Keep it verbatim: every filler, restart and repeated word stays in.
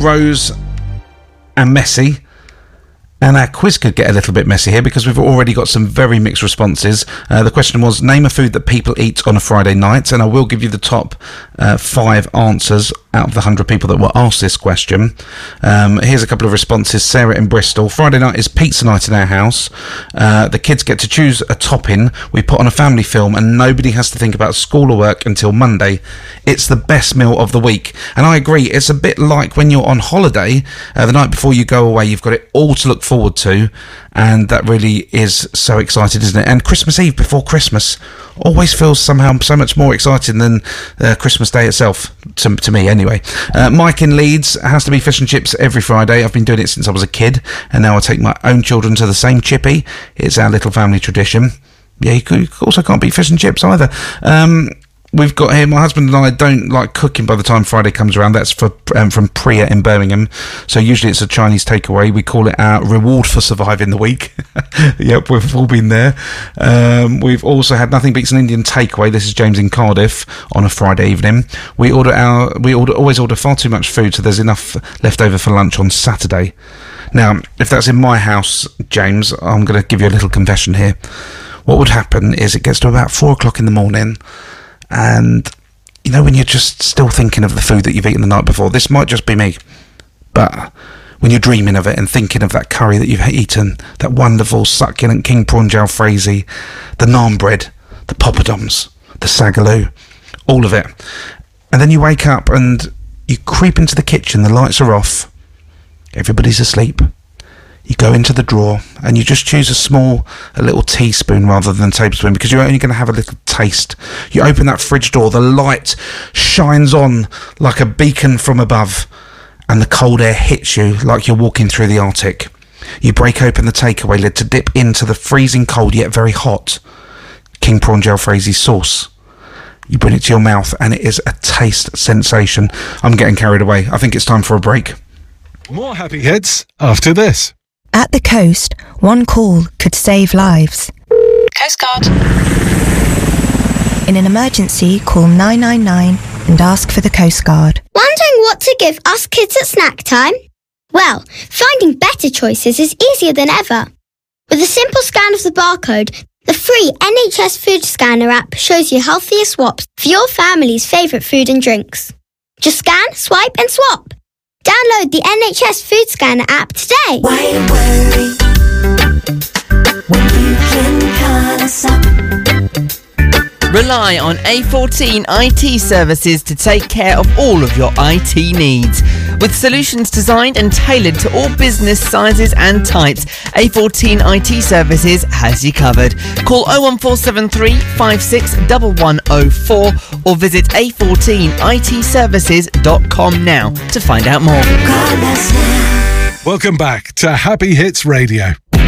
Rose and messy. And our quiz could get a little bit messy here because we've already got some very mixed responses. Uh, the question was, name a food that people eat on a Friday night. And I will give you the top uh, five answers out of the one hundred people that were asked this question. Um, here's a couple of responses. Sarah in Bristol. Friday night is pizza night in our house. Uh, the kids get to choose a topping. We put on a family film and nobody has to think about school or work until Monday. It's the best meal of the week. And I agree, it's a bit like when you're on holiday, uh, the night before you go away, you've got it all to look forward to, and that really is so exciting, isn't it? And Christmas Eve before Christmas always feels somehow so much more exciting than uh, Christmas Day itself, to, to me anyway. Uh, Mike in Leeds, has to be fish and chips every Friday. I've been doing it since I was a kid, and now I take my own children to the same chippy. It's our little family tradition. Yeah, you, could, you also can't beat fish and chips either. Um... We've got here, my husband and I don't like cooking by the time Friday comes around. That's for um, from Priya in Birmingham. So usually it's a Chinese takeaway. We call it our reward for surviving the week. Yep, we've all been there. Um, we've also had Nothing Beats an Indian Takeaway. This is James in Cardiff on a Friday evening. We order our, we order, always order far too much food, so there's enough left over for lunch on Saturday. Now, if that's in my house, James, I'm going to give you a little confession here. What would happen is it gets to about four o'clock in the morning, and, you know, when you're just still thinking of the food that you've eaten the night before, this might just be me, but when you're dreaming of it and thinking of that curry that you've eaten, that wonderful succulent king prawn jalfrezi, the naan bread, the poppadoms, the sagaloo, all of it. And then you wake up and you creep into the kitchen, the lights are off, everybody's asleep. You go into the drawer and you just choose a small, a little teaspoon rather than a tablespoon, because you're only going to have a little taste. You open that fridge door, the light shines on like a beacon from above, and the cold air hits you like you're walking through the Arctic. You break open the takeaway lid to dip into the freezing cold yet very hot king prawn jalfrezi sauce. You bring it to your mouth and it is a taste sensation. I'm getting carried away. I think it's time for a break. More happy hits after this. At the coast, one call could save lives. Coast Guard. In an emergency, call nine nine nine and ask for the Coast Guard. Wondering what to give us kids at snack time? Well, finding better choices is easier than ever. With a simple scan of the barcode, the free N H S Food Scanner app shows you healthier swaps for your family's favourite food and drinks. Just scan, swipe and swap. Download the N H S Food Scanner app today. Why worry when you can call us up? Rely on A fourteen I T services to take care of all of your I T needs. With solutions designed and tailored to all business sizes and types, A fourteen I T services has you covered. Call oh one four seven three, five six one one oh four or visit a fourteen I T services dot com now to find out more. Welcome back to Happy Hits Radio.